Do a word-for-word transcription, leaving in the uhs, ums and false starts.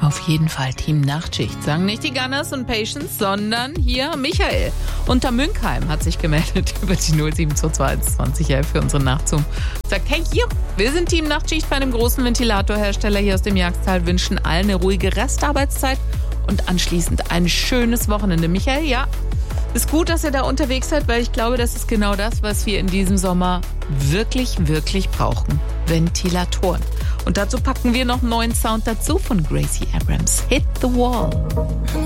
Auf jeden Fall Team Nachtschicht. Sagen nicht die Gunners und Patience, sondern hier Michael. Unter Münkheim hat sich gemeldet über die null sieben zwei zwei eins zwanzig elf für unseren Nachzoom. Sagt, hey, hier, wir sind Team Nachtschicht bei einem großen Ventilatorhersteller hier aus dem Jagdtal, wünschen allen eine ruhige Restarbeitszeit und anschließend ein schönes Wochenende. Michael, ja, ist gut, dass ihr da unterwegs seid, weil ich glaube, das ist genau das, was wir in diesem Sommer wirklich, wirklich brauchen. Ventilatoren. Und dazu packen wir noch einen neuen Sound dazu von Gracie Abrams. Hit the Wall.